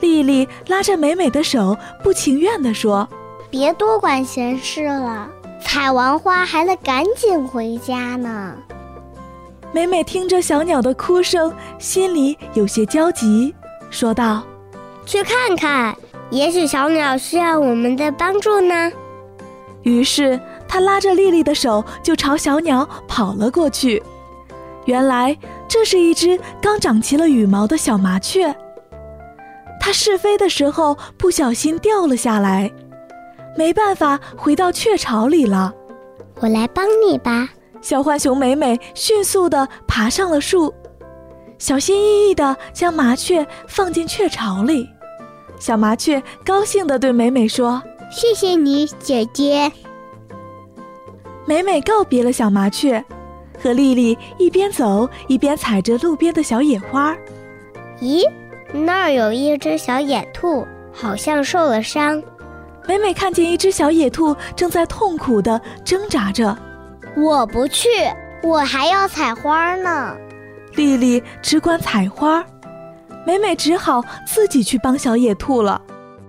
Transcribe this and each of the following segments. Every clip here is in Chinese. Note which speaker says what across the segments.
Speaker 1: 丽丽拉着美美的手，不情愿地说：
Speaker 2: 别多管闲事了，采完花还得赶紧回家呢。
Speaker 1: 美美听着小鸟的哭声，心里有些焦急，说道：
Speaker 2: 去看看，也许小鸟需要我们的帮助呢。
Speaker 1: 于是她拉着丽丽的手就朝小鸟跑了过去。原来这是一只刚长齐了羽毛的小麻雀，它试飞的时候不小心掉了下来，没办法回到雀巢里了。
Speaker 2: 我来帮你吧。
Speaker 1: 小浣熊美美迅速地爬上了树，小心翼翼地将麻雀放进雀巢里。小麻雀高兴地对美美说：
Speaker 2: 谢谢你，姐姐。
Speaker 1: 美美告别了小麻雀，和丽丽一边走一边采着路边的小野花。
Speaker 2: 咦，那儿有一只小野兔，好像受了伤。
Speaker 1: 美美看见一只小野兔正在痛苦地挣扎着。
Speaker 2: 我不去，我还要采花呢。
Speaker 1: 丽丽只管采花，美美只好自己去帮小野兔了。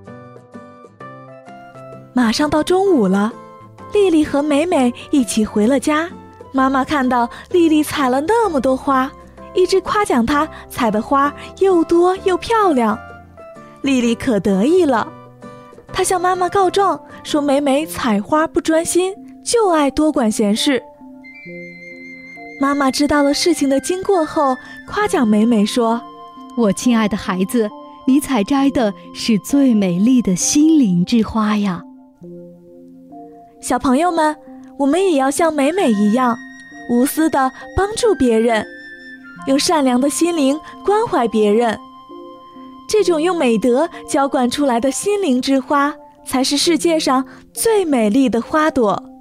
Speaker 1: 马上到中午了，丽丽和美美一起回了家。妈妈看到丽丽采了那么多花，一直夸奖她采的花又多又漂亮。丽丽可得意了，她向妈妈告状，说美美采花不专心，就爱多管闲事。妈妈知道了事情的经过后，夸奖美美说：
Speaker 3: 我亲爱的孩子，你采摘的是最美丽的心灵之花呀。
Speaker 1: 小朋友们，我们也要像美美一样，无私地帮助别人，用善良的心灵关怀别人。这种用美德浇灌出来的心灵之花，才是世界上最美丽的花朵。